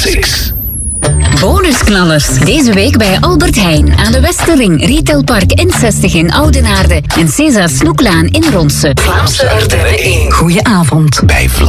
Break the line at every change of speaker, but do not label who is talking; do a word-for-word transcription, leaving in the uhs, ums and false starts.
Classics.
Bonusknallers. Deze week bij Albert Heijn aan de Westerring, Retailpark N zestig in Oudenaarde en César Snoeklaan in Ronse.
Vlaamse Ardennen één.
Goedenavond.
Bij Vlaamse